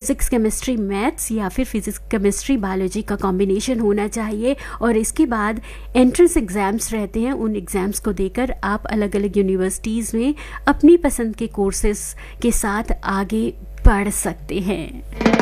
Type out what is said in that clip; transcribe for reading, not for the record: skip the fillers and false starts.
Physics chemistry maths या फिर physics chemistry biology का कॉम्बिनेशन होना चाहिए। और इसके बाद एंट्रेंस एग्ज़ाम्स रहते हैं, उन एग्ज़ाम्स को देकर आप अलग अलग यूनिवर्सिटीज़ में अपनी पसंद के कोर्सेज़ के साथ आगे बढ़ सकते हैं।